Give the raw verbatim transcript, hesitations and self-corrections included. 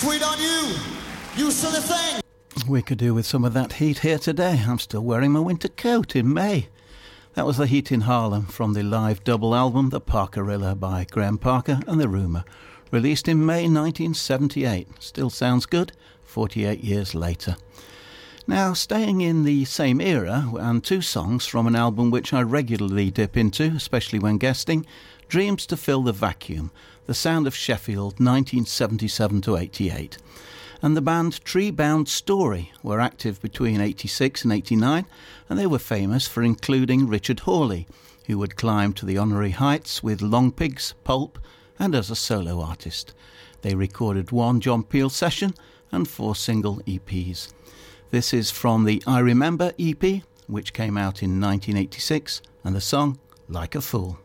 Sweet on you, you silly thing. We could do with some of that heat here today. I'm still wearing my winter coat in May. That was The Heat in Harlem from the live double album The Parkerilla by Graham Parker and The Rumour, released in May nineteen seventy-eight. Still sounds good, forty-eight years later. Now, staying in the same era, and two songs from an album which I regularly dip into, especially when guesting, Dreams to Fill the Vacuum, The Sound of Sheffield, nineteen seventy-seven to eighty-eight. And the band Treebound Story were active between eighty-six and eighty-nine, and they were famous for including Richard Hawley, who would climb to the honorary heights with Long Pigs, Pulp, and as a solo artist. They recorded one John Peel session and four single E Ps. This is from the I Remember E P, which came out in nineteen eighty-six, and the song Like a Fool.